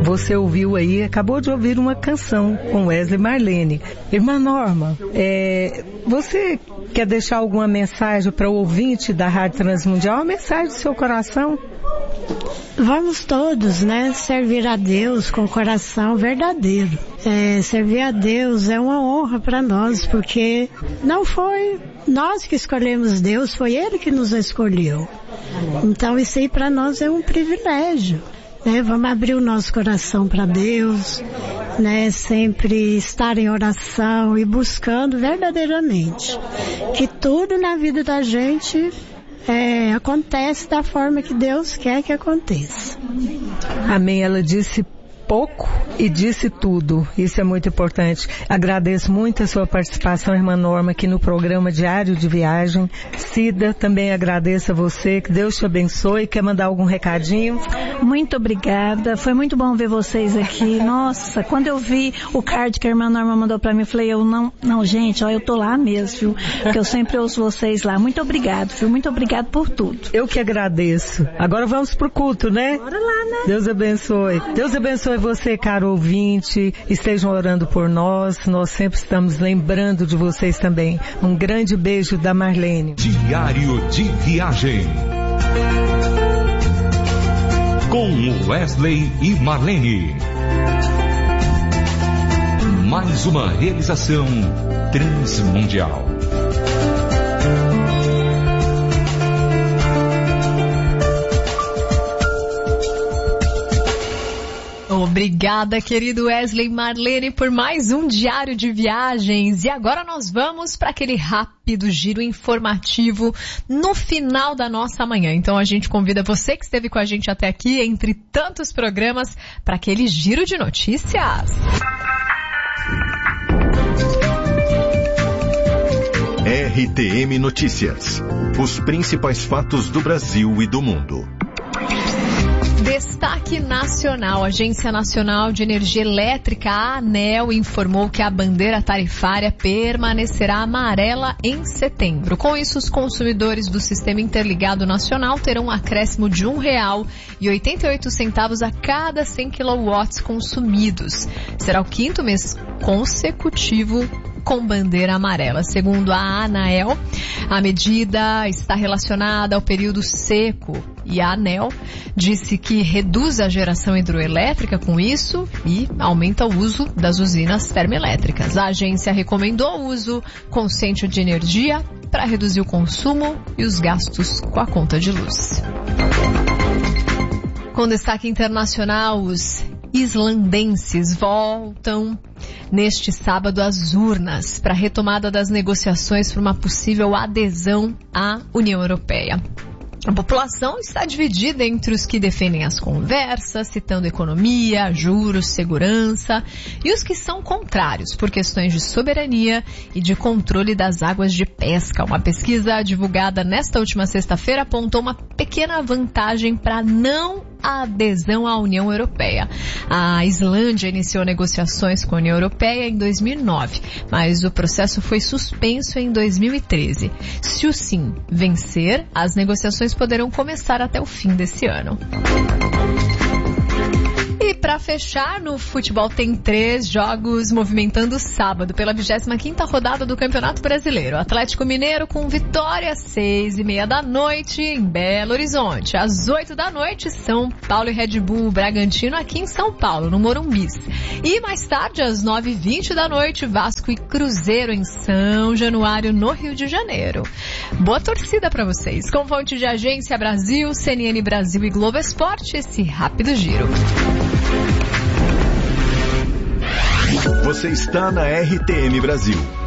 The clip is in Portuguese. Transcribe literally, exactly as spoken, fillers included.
você ouviu aí, acabou de ouvir uma canção com Wesley Marlene. Irmã Norma, é, você quer deixar alguma mensagem para o ouvinte da Rádio Transmundial? Uma mensagem do seu coração? Vamos todos, né, servir a Deus com o coração verdadeiro. É, servir a Deus é uma honra para nós, porque não foi nós que escolhemos Deus, foi Ele que nos escolheu. Então isso aí para nós é um privilégio. Né? Vamos abrir o nosso coração para Deus, né? Sempre estar em oração e buscando verdadeiramente que tudo na vida da gente É, acontece da forma que Deus quer que aconteça. Amém. Ela disse pouco e disse tudo. Isso é muito importante. Agradeço muito a sua participação, irmã Norma, aqui no programa Diário de Viagem. Cida, também agradeço a você. Que Deus te abençoe. Quer mandar algum recadinho? Muito obrigada. Foi muito bom ver vocês aqui. Nossa, quando eu vi o card que a irmã Norma mandou pra mim, eu falei, eu não, não, gente, ó, eu tô lá mesmo, viu? Porque eu sempre ouço vocês lá. Muito obrigado, viu? Muito obrigado por tudo. Eu que agradeço. Agora vamos pro culto, né? Bora lá, né? Deus abençoe. Deus abençoe você, caro ouvinte. Estejam orando por nós. Nós sempre estamos lembrando de vocês também. Um grande beijo da Marlene. Diário de Viagem com Wesley e Marlene. Mais uma realização Transmundial. Obrigada, querido Wesley Marlene, por mais um Diário de Viagens. E agora nós vamos para aquele rápido giro informativo no final da nossa manhã. Então a gente convida você que esteve com a gente até aqui, entre tantos programas, para aquele giro de notícias. R T M Notícias. Os principais fatos do Brasil e do mundo. Destaque nacional. A Agência Nacional de Energia Elétrica, a ANEEL, informou que a bandeira tarifária permanecerá amarela em setembro. Com isso, os consumidores do Sistema Interligado Nacional terão um acréscimo de um real e oitenta e oito centavos a cada cem quilowatts consumidos. Será o quinto mês consecutivo com bandeira amarela. Segundo a ANEEL, a medida está relacionada ao período seco e a ANEEL disse que reduz a geração hidroelétrica com isso e aumenta o uso das usinas termoelétricas. A agência recomendou o uso consciente de energia para reduzir o consumo e os gastos com a conta de luz. Com destaque internacional, os islandenses voltam neste sábado às urnas para a retomada das negociações para uma possível adesão à União Europeia. A população está dividida entre os que defendem as conversas, citando economia, juros, segurança, e os que são contrários por questões de soberania e de controle das águas de pesca. Uma pesquisa divulgada nesta última sexta-feira apontou uma pequena vantagem para não a adesão à União Europeia. A Islândia iniciou negociações com a União Europeia em dois mil e nove, mas o processo foi suspenso em dois mil e treze. Se o sim vencer, as negociações poderão começar até o fim desse ano. E para fechar, no futebol tem três jogos movimentando o sábado pela vigésima quinta rodada do Campeonato Brasileiro. Atlético Mineiro com vitória às seis e meia da noite em Belo Horizonte. Às oito da noite, São Paulo e Red Bull Bragantino aqui em São Paulo, no Morumbis. E mais tarde, às nove e vinte da noite, Vasco e Cruzeiro em São Januário, no Rio de Janeiro. Boa torcida para vocês. Com fonte de Agência Brasil, C N N Brasil e Globo Esporte, esse rápido giro. Você está na R T M Brasil.